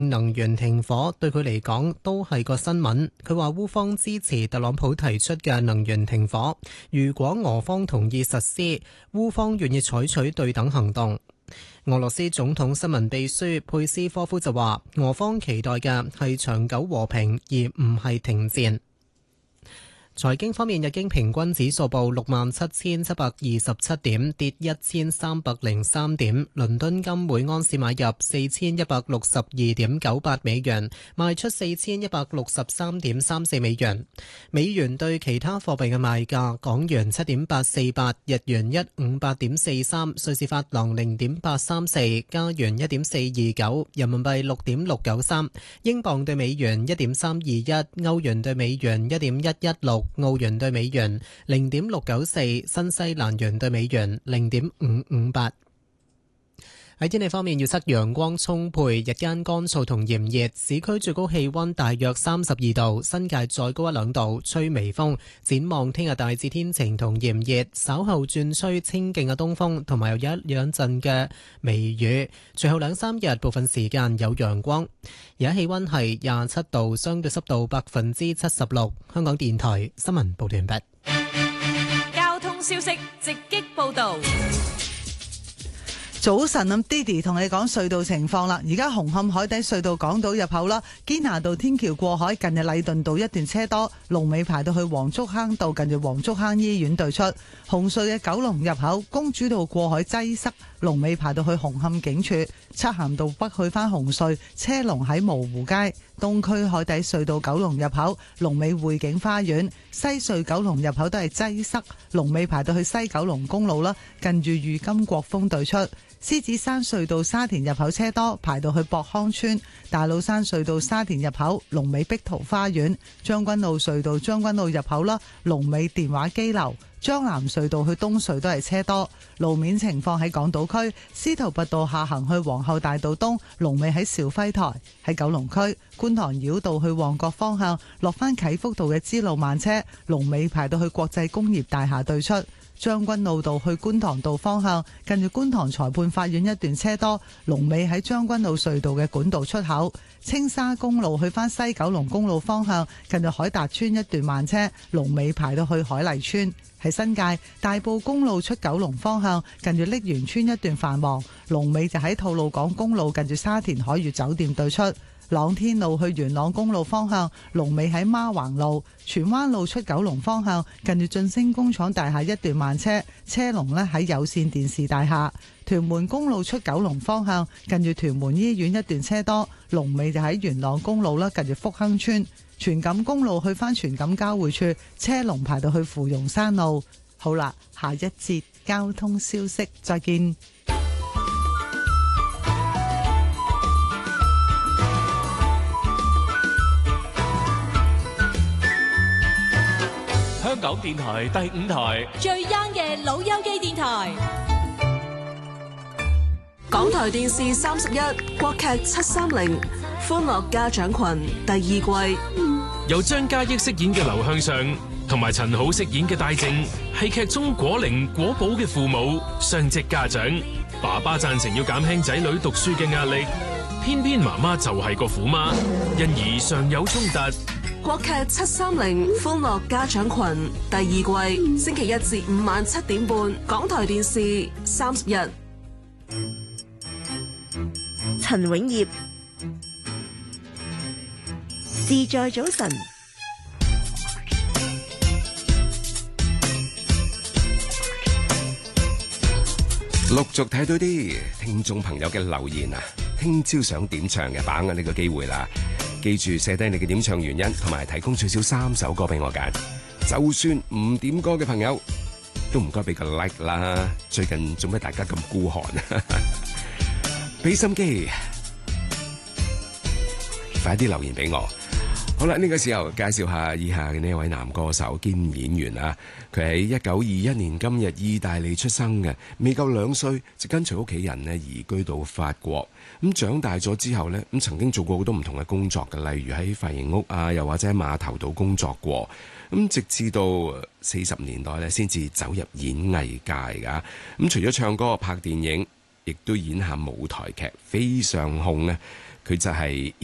能源停火對佢嚟講都係個新聞。佢話烏方支持特朗普提出嘅能源停火，如果俄方同意實施，烏方願意採取對等行動。俄羅斯總統新聞秘書佩斯科夫就話，俄方期待嘅係長久和平，而唔係停戰。財經方面，日經平均指數報67,727點，跌1303點。倫敦金每安士買入4162.98美元，賣出4163.34美元。美元對其他貨幣嘅賣價：港元7.848，日元158.43，瑞士法郎0.834，加元1.429，人民幣6.693，英鎊對美元1.321，歐元對美元1.116。澳元對美元0.694，新西蘭元對美元0.558。喺天氣方面，預測陽光充沛，日間乾燥同炎熱，市區最高氣溫大約32度，新界再高1-2度，吹微風。展望聽日大致天晴同炎熱，稍後轉吹清勁嘅東風，同埋有1-2陣嘅微雨。隨後2-3日部分時間有陽光。而家氣溫係27度，相對濕度76%。香港電台新聞報道完畢。 交通消息直擊報道。 早晨，咁 Didi 同你講隧道情況啦。而家紅磡海底隧道港島入口啦，堅拿道天橋過海近日禮頓道一段車多，龍尾排到去黃竹坑道近住黃竹坑醫院對出。紅隧嘅九龍入口公主道過海擠塞，龍尾排到去紅磡警署。漆咸道北去返紅隧，車龍喺蕪湖街。東區海底隧道九龍入口龍尾匯景花園，西隧九龍入口都係擠塞，龍尾排到去西九龍公路啦，近住裕金國峰對出。獅子山隧道沙田入口車多，排到去博康村。大老山隧道沙田入口龍尾碧桃花園。將軍澳隧道將軍澳入口啦，龍尾電話機樓。將南隧道去東隧都係車多。路面情況喺港島區，司徒拔道下行去皇后大道東，龍尾喺兆輝台。喺九龍區，觀塘繞道去旺角方向落返啟福道嘅支路慢車，龍尾排到去國際工業大廈對出。將軍澳道去觀塘道方向，近住觀塘裁判法院一段車多，龍尾喺將軍澳隧道嘅管道出口。青沙公路去返西九龍公路方向，近住海達村一段慢車，龍尾排到去海麗村。喺新界大埔公路出九龍方向，近住瀝源村一段繁忙，龍尾就喺吐露港公路近住沙田海悅酒店對出。朗天路去元朗公路方向，龍尾喺孖橫路。荃灣路出九龍方向，近住晉升工廠大廈一段慢車，車龍呢喺有線電視大廈。屯門公路出九龍方向，近住屯門醫院一段車多，龍尾就喺元朗公路啦，近住福亨村。荃錦公路去返荃錦交匯處，車龍排到去芙蓉山路。好啦，下一節交通消息，再見。 香港電台第5台最 young 嘅老友記電台， 港台電視31國劇730歡樂家長群第2季， 由張嘉益飾演嘅劉向上同埋陳好飾演嘅戴正，係劇中果靈果寶嘅父母，雙職家長。爸爸贊成要減輕仔女讀書嘅壓力，偏偏媽媽就係個虎媽，因而常有衝突。 國劇730歡樂家長群第2季，星期1至5晚7點半，港台電視30日。 陳永業，自在早晨。 陸續睇到啲聽眾朋友嘅留言啊，聽朝想點唱嘅，把握呢個機會啦！記住寫低你嘅點唱原因，同埋提供最少3首歌俾我揀。就算唔點歌嘅朋友，都唔該俾個 like 啦。最近做咩大家咁孤寒啊？俾心機，快啲留言俾我。好啦，呢個時候介紹下以下嘅呢位男歌手兼演員啊。佢喺1921年今日意大利出生嘅，未夠2歲就跟隨屋企人呢移居到法國。咁長大咗之後呢，咁曾經做過好多唔同嘅工作嘅，例如喺髮型屋啊，又或者喺碼頭度工作過。咁直至到40年代呢，先至走入演藝界噶。咁除咗唱歌、拍電影，亦都演下舞台劇，非常紅啊！ 佢就係